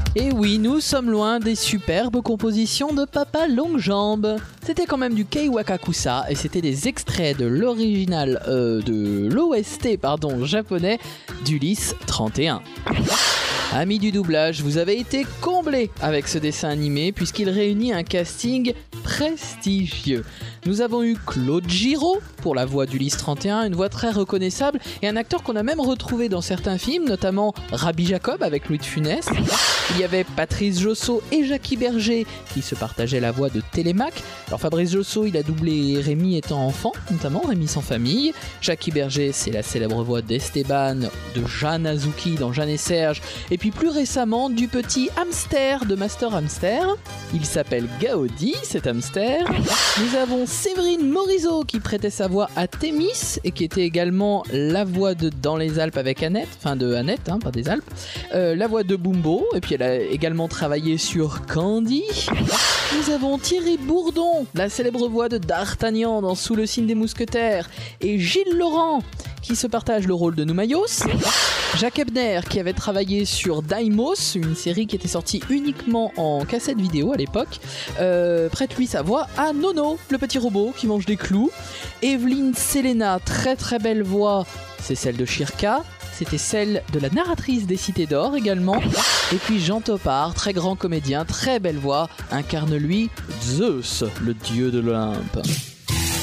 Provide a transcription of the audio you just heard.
Et oui, nous sommes loin des superbes compositions de Papa Longjambe. C'était quand même du Kei Wakakusa et c'était des extraits de l'original de l'OST japonais d'Ulysse 31. Amis du doublage, vous avez été comblés avec ce dessin animé puisqu'il réunit un casting prestigieux. Nous avons eu Claude Giraud pour la voix d'Ulysse 31, une voix très reconnaissable et un acteur qu'on a même retrouvé dans certains films, notamment Rabbi Jacob avec Louis de Funès. Il y avait Patrice Josso et Jackie Berger qui se partageaient la voix de Télémaque. Alors Fabrice Josso, il a doublé Rémi étant enfant, notamment Rémi sans famille. Jackie Berger, c'est la célèbre voix d'Esteban, de Jeanne Azuki dans Jeanne et Serge, et puis plus récemment du petit hamster de Master Hamster. Il s'appelle Gaudi, cet hamster. Nous avons Séverine Morisot qui prêtait sa voix à Thémis et qui était également la voix de Dans les Alpes avec Annette, enfin de Annette, pas des Alpes, la voix de Bumbo, et puis elle a également travaillé sur Candy. Nous avons Thierry Bourdon, la célèbre voix de D'Artagnan dans Sous le signe des mousquetaires, et Gilles Laurent qui se partage le rôle de Noumaïos. Jacques Ebner qui avait travaillé sur Daimos, une série qui était sortie uniquement en cassette vidéo à l'époque, prête lui sa voix à Nono, le petit robot qui mange des clous. Evelyne Selena, très très belle voix, c'est celle de Shirka. C'était celle de la narratrice des Cités d'Or également. Et puis Jean Topard, très grand comédien, très belle voix, incarne lui Zeus, le dieu de l'Olympe.